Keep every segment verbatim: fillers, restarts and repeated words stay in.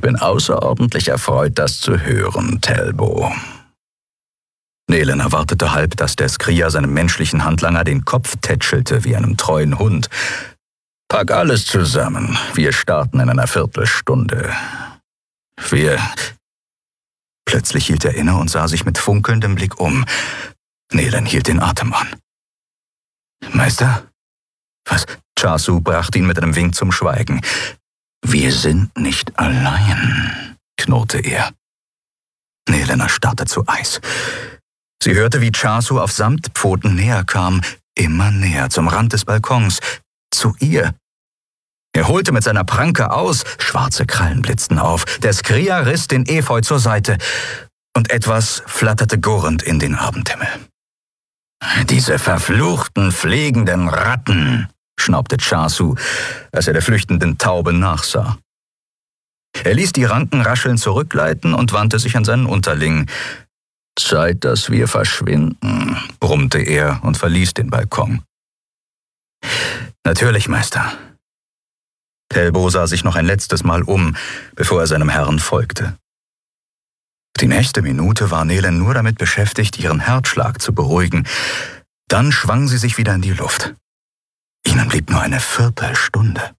bin außerordentlich erfreut, das zu hören, Telbo. Nelen erwartete halb, dass der Skria seinem menschlichen Handlanger den Kopf tätschelte wie einem treuen Hund. »Pack alles zusammen. Wir starten in einer Viertelstunde. Wir...« Plötzlich hielt er inne und sah sich mit funkelndem Blick um. Nelen hielt den Atem an. »Meister? Was?« Chasu brachte ihn mit einem Wink zum Schweigen. »Wir sind nicht allein«, knurrte er. Nelen erstarrte zu Eis. Sie hörte, wie Chasu auf Samtpfoten näher kam, immer näher zum Rand des Balkons, zu ihr. Er holte mit seiner Pranke aus, schwarze Krallen blitzten auf, der Skria riss den Efeu zur Seite und etwas flatterte gurrend in den Abendhimmel. »Diese verfluchten, fliegenden Ratten«, schnaubte Chasu, als er der flüchtenden Taube nachsah. Er ließ die Ranken rascheln zurückgleiten und wandte sich an seinen Unterling. »Zeit, dass wir verschwinden«, brummte er und verließ den Balkon. »Natürlich, Meister.« Telbo sah sich noch ein letztes Mal um, bevor er seinem Herrn folgte. Die nächste Minute war Nelen nur damit beschäftigt, ihren Herzschlag zu beruhigen. Dann schwang sie sich wieder in die Luft. Ihnen blieb nur eine Viertelstunde.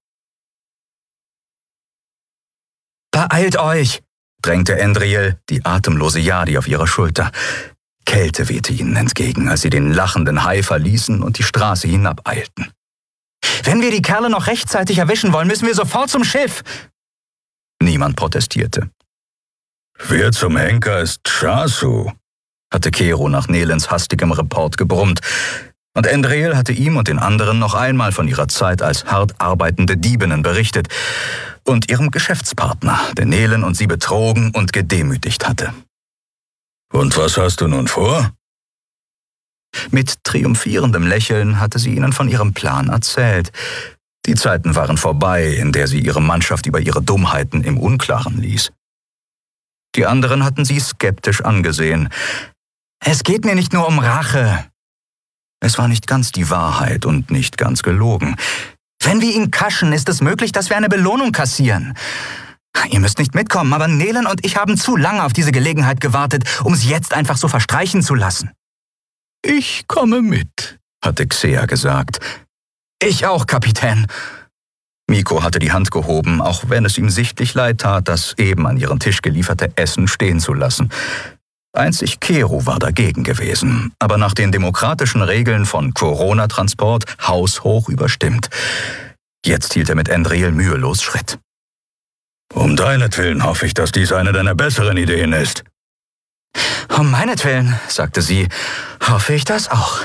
»Beeilt euch«, drängte Endriel, die atemlose Yadi auf ihrer Schulter. Kälte wehte ihnen entgegen, als sie den lachenden Hai verließen und die Straße hinabeilten. »Wenn wir die Kerle noch rechtzeitig erwischen wollen, müssen wir sofort zum Schiff!« Niemand protestierte. »Wer zum Henker ist Chasu?«, hatte Kero nach Nelens hastigem Report gebrummt, und Endriel hatte ihm und den anderen noch einmal von ihrer Zeit als hart arbeitende Diebinnen berichtet und ihrem Geschäftspartner, der Nelen und sie betrogen und gedemütigt hatte. »Und was hast du nun vor?« Mit triumphierendem Lächeln hatte sie ihnen von ihrem Plan erzählt. Die Zeiten waren vorbei, in der sie ihre Mannschaft über ihre Dummheiten im Unklaren ließ. Die anderen hatten sie skeptisch angesehen. »Es geht mir nicht nur um Rache.« Es war nicht ganz die Wahrheit und nicht ganz gelogen. »Wenn wir ihn kaschen, ist es möglich, dass wir eine Belohnung kassieren. Ihr müsst nicht mitkommen, aber Nelen und ich haben zu lange auf diese Gelegenheit gewartet, um sie jetzt einfach so verstreichen zu lassen.« »Ich komme mit«, hatte Xea gesagt. »Ich auch, Kapitän.« Miko hatte die Hand gehoben, auch wenn es ihm sichtlich leid tat, das eben an ihren Tisch gelieferte Essen stehen zu lassen. Einzig Kero war dagegen gewesen, aber nach den demokratischen Regeln von Corona-Transport haushoch überstimmt. Jetzt hielt er mit Endriel mühelos Schritt. »Um deinetwillen hoffe ich, dass dies eine deiner besseren Ideen ist.« »Um meinetwillen«, sagte sie, »hoffe ich das auch.«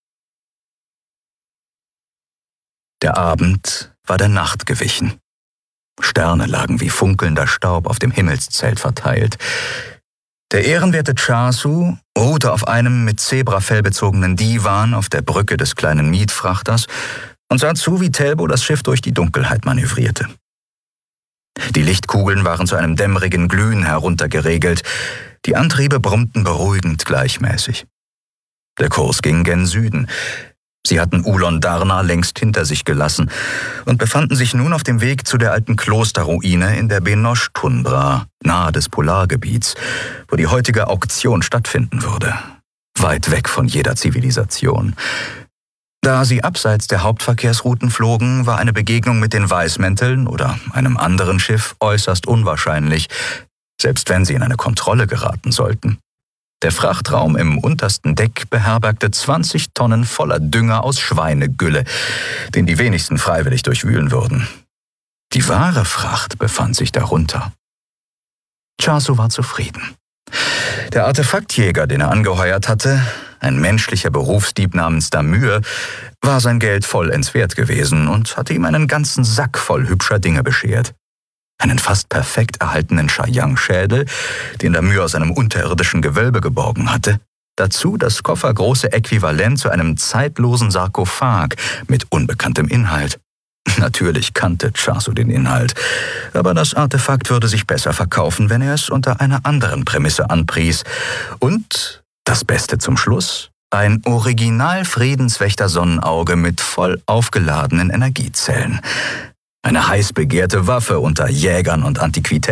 Der Abend war der Nacht gewichen. Sterne lagen wie funkelnder Staub auf dem Himmelszelt verteilt. Der ehrenwerte Chasu ruhte auf einem mit Zebrafell bezogenen Divan auf der Brücke des kleinen Mietfrachters und sah zu, wie Telbo das Schiff durch die Dunkelheit manövrierte. Die Lichtkugeln waren zu einem dämmerigen Glühen heruntergeregelt, die Antriebe brummten beruhigend gleichmäßig. Der Kurs ging gen Süden. Sie hatten Ulon Darna längst hinter sich gelassen und befanden sich nun auf dem Weg zu der alten Klosterruine in der Benosch-Tundra, nahe des Polargebiets, wo die heutige Auktion stattfinden würde, weit weg von jeder Zivilisation. Da sie abseits der Hauptverkehrsrouten flogen, war eine Begegnung mit den Weißmänteln oder einem anderen Schiff äußerst unwahrscheinlich, selbst wenn sie in eine Kontrolle geraten sollten. Der Frachtraum im untersten Deck beherbergte zwanzig Tonnen voller Dünger aus Schweinegülle, den die wenigsten freiwillig durchwühlen würden. Die wahre Fracht befand sich darunter. Chasu war zufrieden. Der Artefaktjäger, den er angeheuert hatte, ein menschlicher Berufsdieb namens Damür, war sein Geld vollends wert gewesen und hatte ihm einen ganzen Sack voll hübscher Dinge beschert. Einen fast perfekt erhaltenen Shayang-Schädel, den Damür aus einem unterirdischen Gewölbe geborgen hatte. Dazu das koffergroße Äquivalent zu einem zeitlosen Sarkophag mit unbekanntem Inhalt. Natürlich kannte Chasu den Inhalt, aber das Artefakt würde sich besser verkaufen, wenn er es unter einer anderen Prämisse anpries. Und, das Beste zum Schluss, ein Original-Friedenswächter-Sonnenauge mit voll aufgeladenen Energiezellen. Eine heiß begehrte Waffe unter Jägern und Antiquitäten.